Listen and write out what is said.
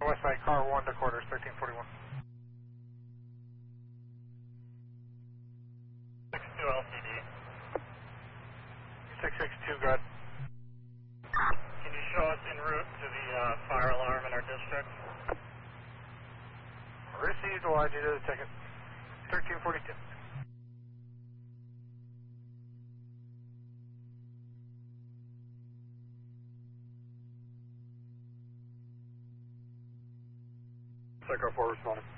West side, car 1 to quarters, 1341. 62 LCD. 662, good. Can you show us en route to the fire alarm in our district? Received, will add you to the ticket. 1342. Sector 4 responding.